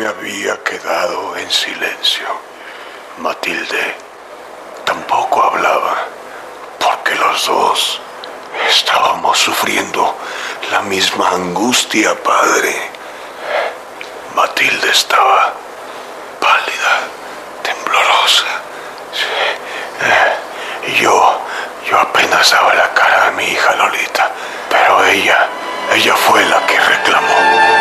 me había quedado en silencio. Matilde tampoco hablaba, porque los dos estábamos sufriendo la misma angustia, padre. Matilde estaba pálida, temblorosa. Sí. Yo apenas daba la cara a mi hija Lolita, pero ella fue la que reclamó.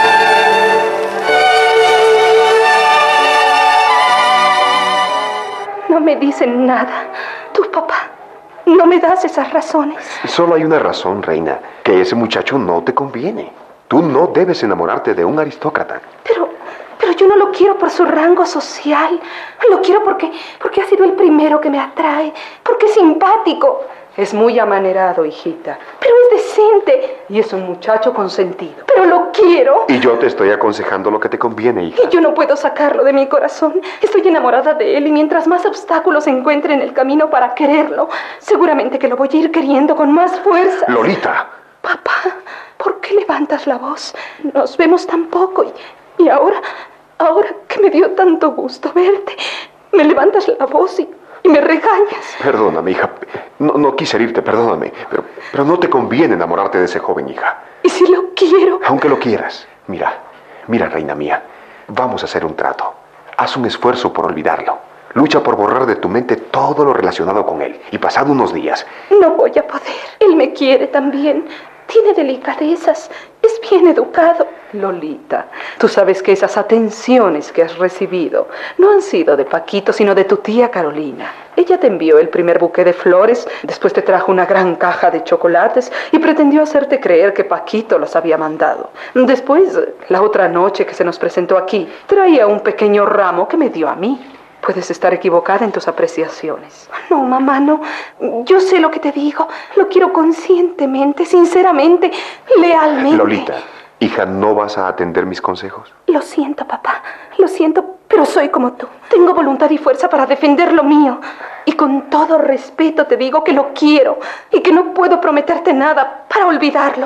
No me dicen nada. Tú, papá, no me das esas razones. Solo hay una razón, reina, que ese muchacho no te conviene. Tú no debes enamorarte de un aristócrata. Pero yo no lo quiero por su rango social. Lo quiero porque ha sido el primero que me atrae, porque es simpático. Es muy amanerado, hijita. Pero es decente. Y es un muchacho consentido. Pero lo quiero. Y yo te estoy aconsejando lo que te conviene, hija. Y yo no puedo sacarlo de mi corazón. Estoy enamorada de él y mientras más obstáculos encuentre en el camino para quererlo, seguramente que lo voy a ir queriendo con más fuerza. ¡Lolita! Papá, ¿por qué levantas la voz? Nos vemos tan poco y ahora que me dio tanto gusto verte, me levantas la voz y me regañas. Perdóname, hija. No quise herirte, perdóname. Pero no te conviene enamorarte de ese joven, hija. ¿Y si lo quiero? Aunque lo quieras. Mira, reina mía. Vamos a hacer un trato. Haz un esfuerzo por olvidarlo. Lucha por borrar de tu mente todo lo relacionado con él. Y pasado unos días... No voy a poder. Él me quiere también. Tiene delicadezas. Es bien educado. Lolita, tú sabes que esas atenciones que has recibido no han sido de Paquito, sino de tu tía Carolina. Ella te envió el primer buque de flores, después te trajo una gran caja de chocolates y pretendió hacerte creer que Paquito los había mandado. Después, la otra noche que se nos presentó aquí, traía un pequeño ramo que me dio a mí. Puedes estar equivocada en tus apreciaciones. No, mamá, no. Yo sé lo que te digo. Lo quiero conscientemente, sinceramente, lealmente. Lolita, hija, ¿no vas a atender mis consejos? Lo siento, papá. Lo siento, pero soy como tú. Tengo voluntad y fuerza para defender lo mío. Y con todo respeto te digo que lo quiero y que no puedo prometerte nada para olvidarlo.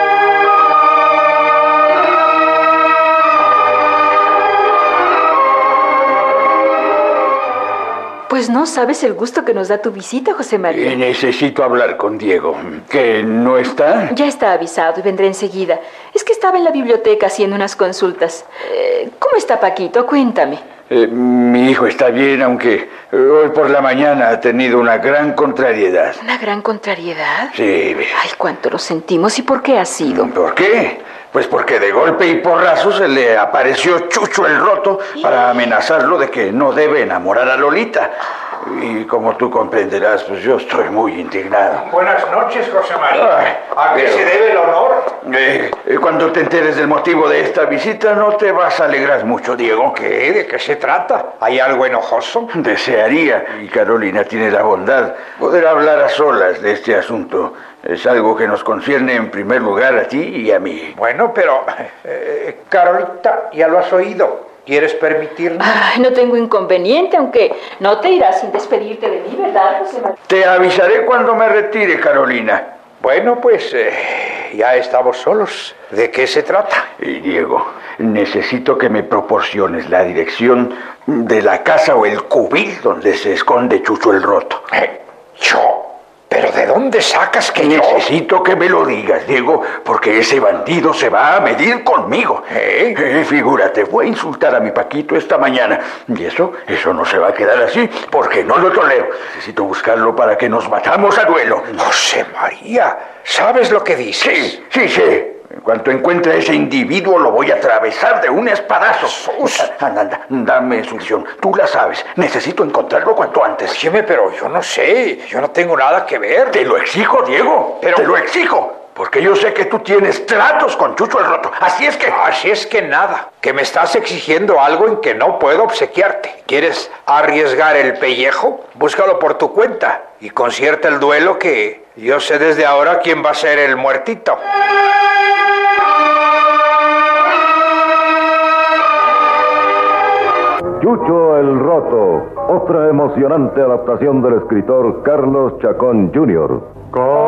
Pues no sabes el gusto que nos da tu visita, José María. Necesito hablar con Diego. ¿Que no está? Ya está avisado y vendré enseguida. Es que estaba en la biblioteca haciendo unas consultas. ¿Cómo está Paquito? Cuéntame. Mi hijo está bien, aunque hoy por la mañana ha tenido una gran contrariedad. ¿Una gran contrariedad? Sí. Ay, cuánto lo sentimos. ¿Y por qué ha sido? ¿Por qué? Pues porque de golpe y porrazo se le apareció Chucho el Roto para amenazarlo de que no debe enamorar a Lolita. Y como tú comprenderás, pues yo estoy muy indignado. Buenas noches, José María. ¿A qué se debe el honor? Cuando te enteres del motivo de esta visita, no te vas a alegrar mucho, Diego. ¿Qué? ¿De qué se trata? ¿Hay algo enojoso? Desearía, y Carolina tiene la bondad, poder hablar a solas de este asunto. Es algo que nos concierne en primer lugar a ti y a mí. Bueno, pero, Carolita, ya lo has oído. ¿Quieres permitirme? Ay, no tengo inconveniente, aunque no te irás sin despedirte de mí, ¿verdad, José María? Te avisaré cuando me retire, Carolina. Bueno, pues ya estamos solos. ¿De qué se trata? Diego, necesito que me proporciones la dirección de la casa o el cubil donde se esconde Chucho el Roto. ¿Yo? ¿Pero de dónde sacas que Necesito que me lo digas, Diego, porque ese bandido se va a medir conmigo. Figúrate, fue a insultar a mi Paquito esta mañana. Y eso no se va a quedar así, porque no lo tolero. Necesito buscarlo para que nos matamos a duelo. José María, ¿sabes lo que dices? Sí, sé. En cuanto encuentre a ese individuo, lo voy a atravesar de un espadazo. Anda, dame solución. Tú la sabes. Necesito encontrarlo cuanto antes. Óyeme, pero yo no sé. Yo no tengo nada que ver. Te lo exijo, Diego. Te lo exijo. Porque yo sé que tú tienes tratos con Chucho el Roto. Así es que nada. Que me estás exigiendo algo en que no puedo obsequiarte. ¿Quieres arriesgar el pellejo? Búscalo por tu cuenta. Y concierta el duelo que yo sé desde ahora quién va a ser el muertito. Chucho el Roto, otra emocionante adaptación del escritor Carlos Chacón Jr.